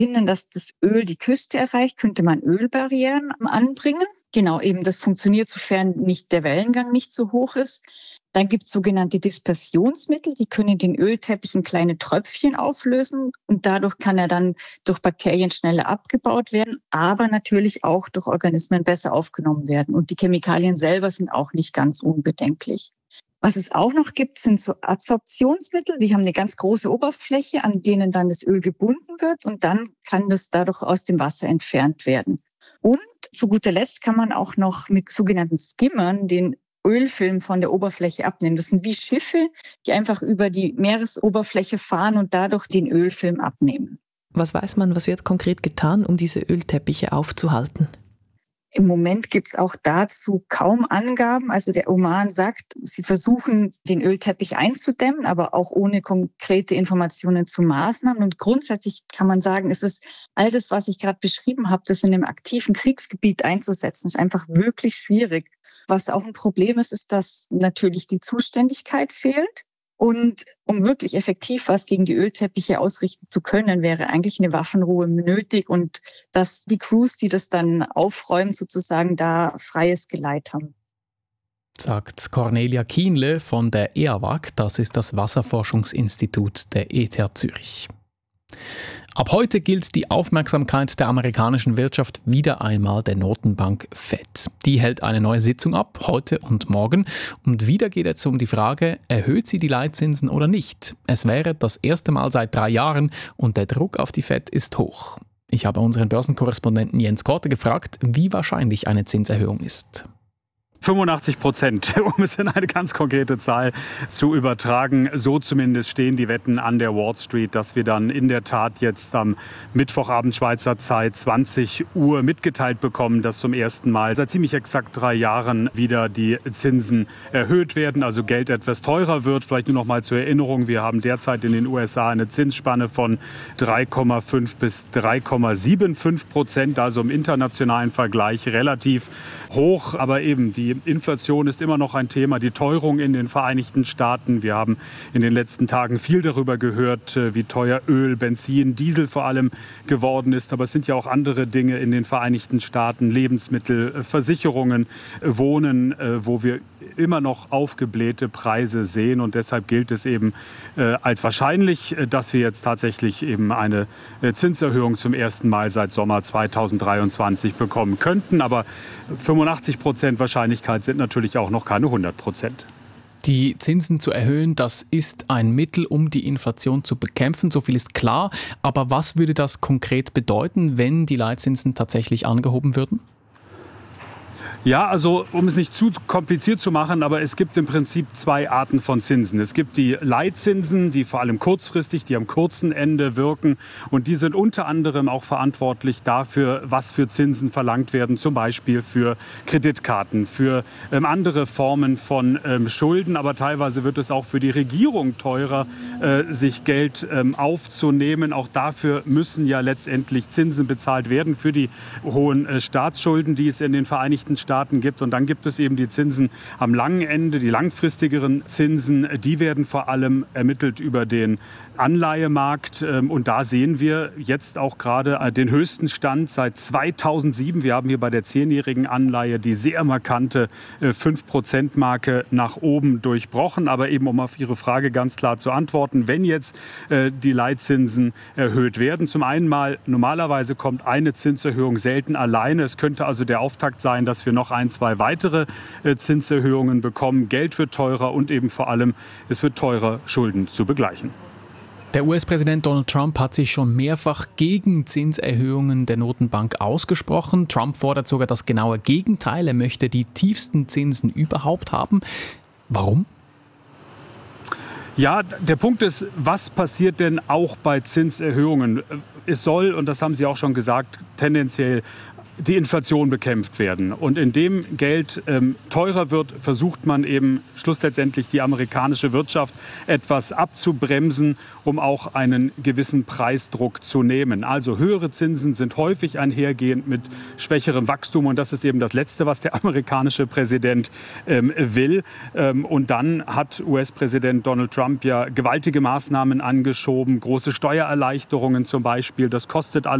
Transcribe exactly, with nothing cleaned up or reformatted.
verhindern, dass das Öl die Küste erreicht, könnte man Ölbarrieren anbringen. Genau, eben das funktioniert, sofern nicht der Wellengang nicht so hoch ist. Dann gibt es sogenannte Dispersionsmittel, die können den Ölteppich in kleine Tröpfchen auflösen und dadurch kann er dann durch Bakterien schneller abgebaut werden, aber natürlich auch durch Organismen besser aufgenommen werden. Und die Chemikalien selber sind auch nicht ganz unbedenklich. Was es auch noch gibt, sind so Adsorptionsmittel. Die haben eine ganz große Oberfläche, an denen dann das Öl gebunden wird und dann kann das dadurch aus dem Wasser entfernt werden. Und zu guter Letzt kann man auch noch mit sogenannten Skimmern den Ölfilm von der Oberfläche abnehmen. Das sind wie Schiffe, die einfach über die Meeresoberfläche fahren und dadurch den Ölfilm abnehmen. Was weiß man, was wird konkret getan, um diese Ölteppiche aufzuhalten? Im Moment gibt es auch dazu kaum Angaben. Also der Oman sagt, sie versuchen, den Ölteppich einzudämmen, aber auch ohne konkrete Informationen zu Maßnahmen. Und grundsätzlich kann man sagen, es ist all das, was ich gerade beschrieben habe, das in einem aktiven Kriegsgebiet einzusetzen, ist einfach wirklich schwierig. Was auch ein Problem ist, ist, dass natürlich die Zuständigkeit fehlt. Und um wirklich effektiv was gegen die Ölteppiche ausrichten zu können, wäre eigentlich eine Waffenruhe nötig und dass die Crews, die das dann aufräumen, sozusagen da freies Geleit haben. Sagt Cornelia Kienle von der E A W A C, das ist das Wasserforschungsinstitut der E T H Zürich. Ab heute gilt die Aufmerksamkeit der amerikanischen Wirtschaft wieder einmal der Notenbank Fed. Die hält eine neue Sitzung ab, heute und morgen. Und wieder geht es um die Frage, erhöht sie die Leitzinsen oder nicht? Es wäre das erste Mal seit drei Jahren und der Druck auf die Fed ist hoch. Ich habe unseren Börsenkorrespondenten Jens Korte gefragt, wie wahrscheinlich eine Zinserhöhung ist. fünfundachtzig Prozent, um es in eine ganz konkrete Zahl zu übertragen. So zumindest stehen die Wetten an der Wall Street, dass wir dann in der Tat jetzt am Mittwochabend Schweizer Zeit zwanzig Uhr mitgeteilt bekommen, dass zum ersten Mal seit ziemlich exakt drei Jahren wieder die Zinsen erhöht werden, also Geld etwas teurer wird. Vielleicht nur noch mal zur Erinnerung, wir haben derzeit in den U S A eine Zinsspanne von drei Komma fünf bis drei Komma fünfundsiebzig Prozent, also im internationalen Vergleich relativ hoch, aber eben die Die Inflation ist immer noch ein Thema, die Teuerung in den Vereinigten Staaten. Wir haben in den letzten Tagen viel darüber gehört, wie teuer Öl, Benzin, Diesel vor allem geworden ist. Aber es sind ja auch andere Dinge in den Vereinigten Staaten, Lebensmittel, Versicherungen, Wohnen, wo wir immer noch aufgeblähte Preise sehen. Und deshalb gilt es eben als wahrscheinlich, dass wir jetzt tatsächlich eben eine Zinserhöhung zum ersten Mal seit Sommer zweitausenddreiundzwanzig bekommen könnten. Aber fünfundachtzig Prozent Wahrscheinlichkeit sind natürlich auch noch keine hundert Prozent. Die Zinsen zu erhöhen, das ist ein Mittel, um die Inflation zu bekämpfen, so viel ist klar. Aber was würde das konkret bedeuten, wenn die Leitzinsen tatsächlich angehoben würden? Ja, also um es nicht zu kompliziert zu machen, aber es gibt im Prinzip zwei Arten von Zinsen. Es gibt die Leitzinsen, die vor allem kurzfristig, die am kurzen Ende wirken. Und die sind unter anderem auch verantwortlich dafür, was für Zinsen verlangt werden, zum Beispiel für Kreditkarten, für ähm, andere Formen von ähm, Schulden. Aber teilweise wird es auch für die Regierung teurer, äh, sich Geld ähm, aufzunehmen. Auch dafür müssen ja letztendlich Zinsen bezahlt werden für die hohen äh, Staatsschulden, die es in den Vereinigten Staaten gibt. Und dann gibt es eben die Zinsen am langen Ende, die langfristigeren Zinsen, die werden vor allem ermittelt über den Anleihemarkt. Und da sehen wir jetzt auch gerade den höchsten Stand seit zweitausendsieben. Wir haben hier bei der zehnjährigen Anleihe die sehr markante fünf Prozent Marke nach oben durchbrochen. Aber eben, um auf Ihre Frage ganz klar zu antworten, wenn jetzt die Leitzinsen erhöht werden, zum einen mal, normalerweise kommt eine Zinserhöhung selten alleine. Es könnte also der Auftakt sein, dass wir noch ein, zwei weitere Zinserhöhungen bekommen. Geld wird teurer und eben vor allem, es wird teurer, Schulden zu begleichen. Der U S-Präsident Donald Trump hat sich schon mehrfach gegen Zinserhöhungen der Notenbank ausgesprochen. Trump fordert sogar das genaue Gegenteil. Er möchte die tiefsten Zinsen überhaupt haben. Warum? Ja, der Punkt ist, was passiert denn auch bei Zinserhöhungen? Es soll, und das haben Sie auch schon gesagt, tendenziell die Inflation bekämpft werden. Und indem Geld ähm, teurer wird, versucht man eben schlussendlich die amerikanische Wirtschaft etwas abzubremsen, um auch einen gewissen Preisdruck zu nehmen. Also höhere Zinsen sind häufig einhergehend mit schwächerem Wachstum. Und das ist eben das Letzte, was der amerikanische Präsident ähm, will. Ähm, und dann hat U S-Präsident Donald Trump ja gewaltige Maßnahmen angeschoben, große Steuererleichterungen zum Beispiel. Das kostet alles.